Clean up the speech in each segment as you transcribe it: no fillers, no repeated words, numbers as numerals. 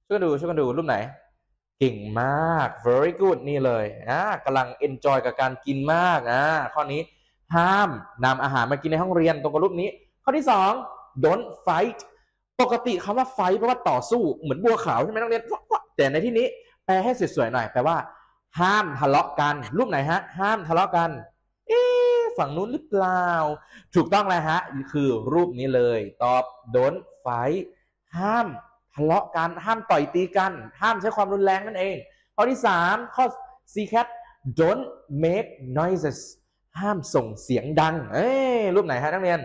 ช่วยกันดูรูปไหนเก่งมาก very good นี่เลยกำลัง enjoy กับการกินมากข้อนี้ห้ามนำอาหารมากินในห้องเรียนตรงกับรูปนี้ข้อที่สอง don't fight ปกติคำว่า fight แปลว่าต่อสู้เหมือนบัวขาวใช่ไหมนักเรียนแต่ในที่นี้แปลให้สวยๆหน่อยแปลว่าห้ามทะเลาะกันรูปไหนฮะห้ามทะเลาะกันฝั่งนู้นหรือเปล่าถูกต้องแล้วฮะคือรูปนี้เลยตอบ don't fight ห้ามทะเลาะกันห้ามต่อยตีกันห้ามใช้ความรุนแรงนั่นเองข้อที่3ข้อ C cat don't make noises ห้ามส่งเสียงดังรูปไหนฮะนักเรียน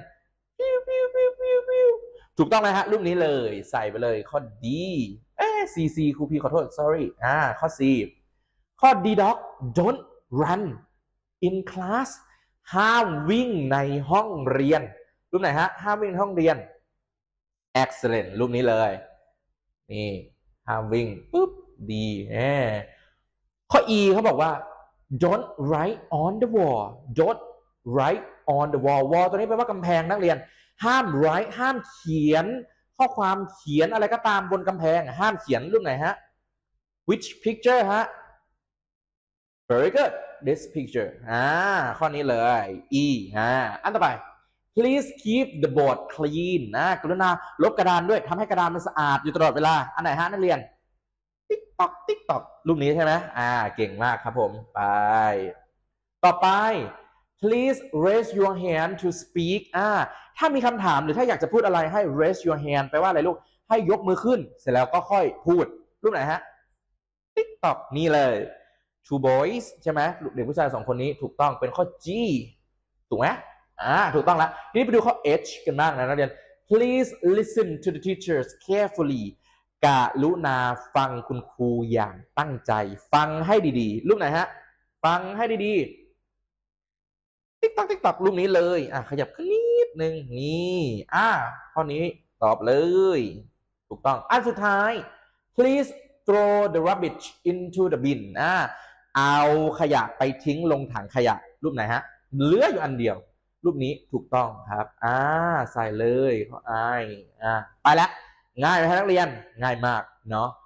ถูกต้องเลยฮะรูปนี้เลยใส่ไปเลยข้อ D C ครูพีขอโทษ sorryข้อ C ข้อ D dog don't run in class ห้ามวิ่งในห้องเรียนรูปไหนฮะห้ามวิ่งในห้องเรียน excellent รูปนี้เลยนี่ห้ามวิ่งปุ๊บดีข้อ E เขาบอกว่า don't write on the wall don't write on the wall wall ตัวนี้แปลว่ากำแพงนักเรียนห้าม write ห้ามเขียนข้อความเขียนอะไรก็ตามบนกำแพงห้ามเขียนรูปไหนฮะ which picture ฮะ very good this pictureข้อนี้เลย E อันต่อไปplease keep the board clean กรุณาลบกระดานด้วยทำให้กระดานมันสะอาดอยู่ตลอดเวลาอันไหนฮะนักเรียนติ๊กตอกรูปนี้ใช่ไหมเก่งมากครับผมไปต่อไป please raise your hand to speak ถ้ามีคำถามหรือถ้าอยากจะพูดอะไรให้ raise your hand แปลว่าอะไรลูกให้ยกมือขึ้นเสร็จแล้วก็ค่อยพูดรูปไหนฮะติ๊กตอกนี่เลย two boys ใช่ไหมเด็กผู้ชาย2คนนี้ถูกต้องเป็นข้อ G ถูกไหมถูกต้องแล้วทีนี้ไปดูข้อ H กันบ้างนะนักเรียน please listen to the teachers carefully กรุณาฟังคุณครูอย่างตั้งใจฟังให้ดีๆรูปไหนฮะฟังให้ดีๆติ๊กตอกรูปนี้เลยขยับขึ้นนิดนึงนี่ข้อนี้ตอบเลยถูกต้องอันสุดท้าย please throw the rubbish into the bin เอาขยะไปทิ้งลงถังขยะรูปไหนฮะเหลืออยู่อันเดียวรูปนี้ถูกต้องครับใส่เลยข้อไปแล้วง่ายไหมครับนักเรียนง่ายมากเนาะ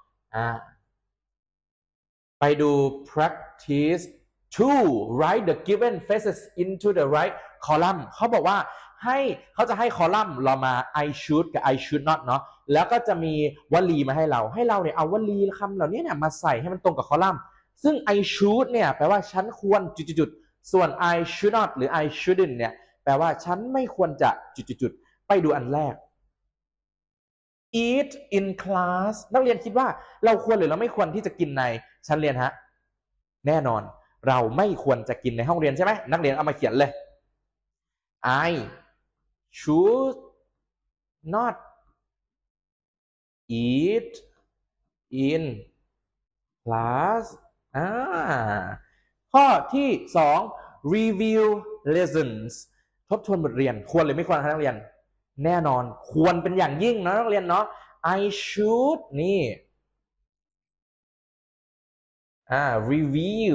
ไปดู practice 2 write the given phrases into the right column เขาบอกว่าเขาจะให้คอลัมน์เรามา I should กับ I should not เนาะแล้วก็จะมีวลีมาให้เราเนี่ยเอาวลีคำเหล่านี้เนี่ยมาใส่ให้มันตรงกับคอลัมน์ซึ่ง I should เนี่ยแปลว่าฉันควรจุดๆส่วน I should not หรือ I shouldn't เนี่ยแปลว่าฉันไม่ควรจะจุดๆไปดูอันแรก eat in class นักเรียนคิดว่าเราควรหรือเราไม่ควรที่จะกินในชั้นเรียนฮะแน่นอนเราไม่ควรจะกินในห้องเรียนใช่ไหมนักเรียนเอามาเขียนเลย I should not eat in class ข้อที่2 review lessons ทบทวนบทเรียนควรหรือไม่ควรครับนักเรียนแน่นอนควรเป็นอย่างยิ่งนะนักเรียนเนาะ I should นี่ review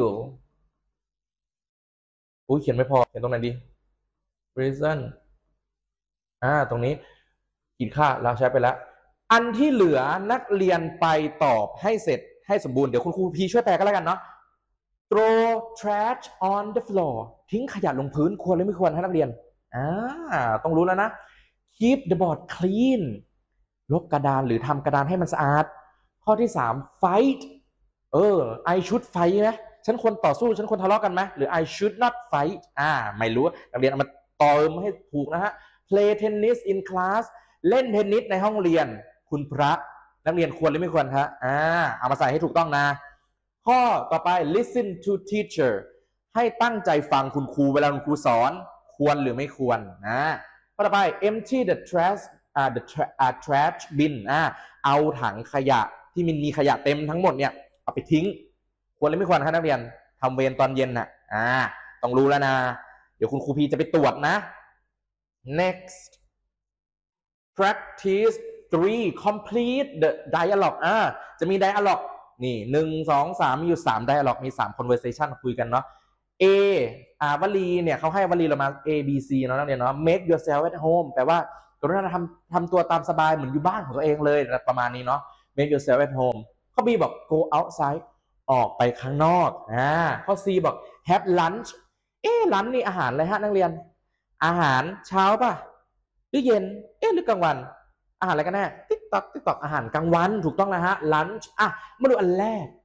เขียนไม่พอเขียนตรงไหนดี reason ตรงนี้ขีดค่าเราใช้ไปแล้วอันที่เหลือนักเรียนไปตอบให้เสร็จให้สมบูรณ์เดี๋ยวคุณครูพีช่วยแปลกันแล้วกันเนาะ throw trash on the floor ทิ้งขยะลงพื้นควรหรือไม่ควรให้นักเรียนต้องรู้แล้วนะ keep the board clean ลบกระดานหรือทำกระดานให้มันสะอาดข้อที่3 fight I should fight นะฉันควรต่อสู้ฉันควรทะเลาะกันไหมหรือ I should not fight ไม่รู้นักเรียนเอามาเติมให้ถูกนะฮะ play tennis in class เล่นเทนนิสในห้องเรียนคุณพระนักเรียนควรหรือไม่ควรครับเอามาใส่ให้ถูกต้องนะข้อต่อไป listen to teacher ให้ตั้งใจฟังคุณครูเวลาคุณครูสอนควรหรือไม่ควรข้อต่อไป empty the trash bin เอาถังขยะที่มีขยะเต็มทั้งหมดเนี่ยเอาไปทิ้งควรหรือไม่ควรครับนักเรียนทำเวรตอนเย็นต้องรู้แล้วนะเดี๋ยวคุณครูพีจะไปตรวจนะ next practice 3 complete the dialogue จะมี dialogue นี่1 2 3มีอยู่3 dialogue มี3 conversation คุยกันเนาะ วลีเนี่ยเขาให้วลีเรามา A B C เนาะนักเรียนเนาะ make yourself at home แปลว่ากรุณาทำตัวตามสบายเหมือนอยู่บ้านของตัวเองเลยประมาณนี้เนาะ make yourself at home ข้อ B บอก go outside ออกไปข้างนอกข้อ C บอก have lunch lunch นี่อาหารอะไรฮะนักเรียนอาหารเช้าป่ะหรือเย็นหรือกลางวันอาหารอะไรกันแน่ติ๊กตอกอาหารกลางวันถูกต้องแล้วฮะ lunch มาดูอันแรก